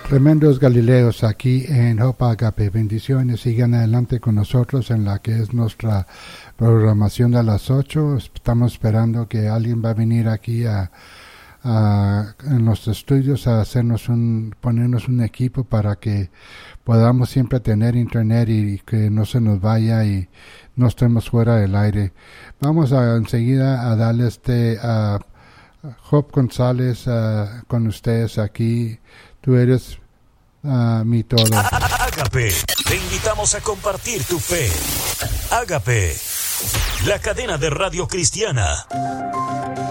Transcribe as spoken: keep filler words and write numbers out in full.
Tremendos Galileos aquí en Hope Agape. Bendiciones, sigan adelante con nosotros en la que es nuestra programación de las ocho. Estamos esperando que alguien va a venir aquí a, a en los estudios a hacernos un, ponernos un equipo para que podamos siempre tener internet y que no se nos vaya y no estemos fuera del aire. Vamos a enseguida a darle este a Job González uh, con ustedes aquí. Tú eres uh, mi todo. Ágape, te invitamos a compartir tu fe. Ágape, la cadena de radio cristiana.